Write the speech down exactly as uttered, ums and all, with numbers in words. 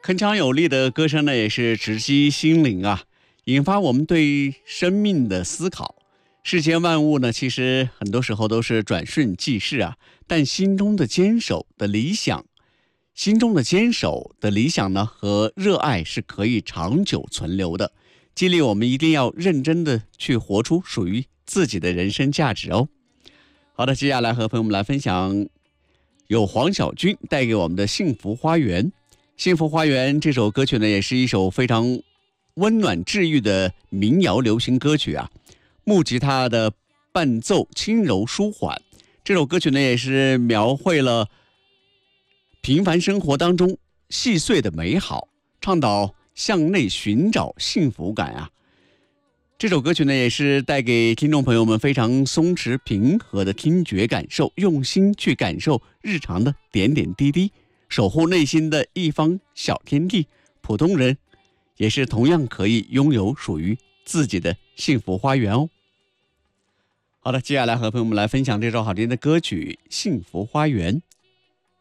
铿锵有力的歌声呢，也是直击心灵啊，引发我们对生命的思考。世间万物呢，其实很多时候都是转瞬即逝啊，但心中的坚守的理想，心中的坚守的理想呢，和热爱是可以长久存留的，激励我们一定要认真的去活出属于自己的人生价值哦。好的，接下来和朋友们来分享有黄小军带给我们的《幸福花园》。《幸福花园》这首歌曲呢，也是一首非常温暖治愈的民谣流行歌曲啊。木吉他的伴奏轻柔舒缓，这首歌曲呢，也是描绘了平凡生活当中细碎的美好，倡导向内寻找幸福感啊。这首歌曲呢，也是带给听众朋友们非常松弛平和的听觉感受，用心去感受日常的点点滴滴，守护内心的一方小天地。普通人也是同样可以拥有属于自己的幸福花园哦。好的，接下来和朋友们来分享这首好听的歌曲《幸福花园》，